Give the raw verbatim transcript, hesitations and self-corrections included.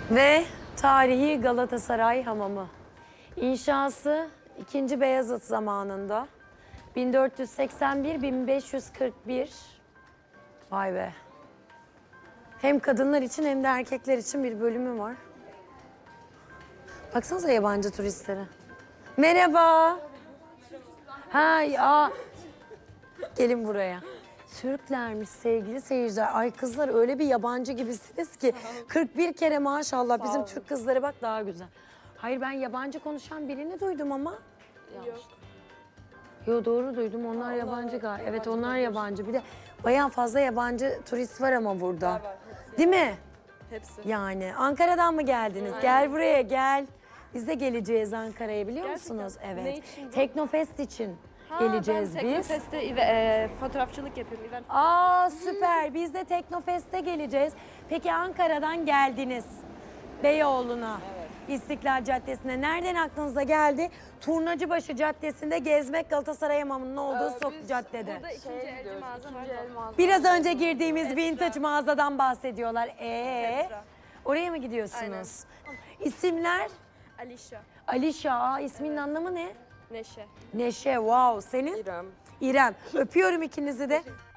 Ve tarihi Galatasaray Hamamı. İnşası ikinci. Beyazıt zamanında. bin dört yüz seksen bir - bin beş yüz kırk bir. Vay be. Hem kadınlar için hem de erkekler için bir bölümü var. Baksanıza yabancı turistlere. Merhaba. Ha ya. Gelin buraya. Türklermiş sevgili seyirciler. Ay kızlar öyle bir yabancı gibisiniz ki. kırk bir kere maşallah. Bizim Türk kızları bak daha güzel. Hayır ben yabancı konuşan birini duydum ama. Yok. Yo doğru duydum. Onlar yabancı galiba. Evet onlar yabancı. Bir de bayağı fazla yabancı turist var ama burada. Değil mi? Hepsi. Yani Ankara'dan mı geldiniz? Gel buraya gel. Biz de geleceğiz Ankara'ya biliyor Gerçekten. musunuz? Evet. Ne için bu? Teknofest için Ha, geleceğiz ben biz. Teknofest'te e, fotoğrafçılık yapıyorum. Event. Aa süper. Biz de Teknofest'e geleceğiz. Peki Ankara'dan geldiniz. Beyoğlu'na. İstiklal Caddesi'ne. Nereden aklınıza geldi? Turnacıbaşı Caddesi'nde gezmek Galatasaray Hamamı'nın olduğu sok caddede. Burada ikinci elci mağaza var. Biraz önce girdiğimiz vintage mağazadan bahsediyorlar. Ee, Petra. oraya mı gidiyorsunuz? İsimler? Alişa, Alişa. Aa, isminin anlamı ne? Neşe. Neşe. Wow. Senin? İrem. İrem. Öpüyorum ikinizi de.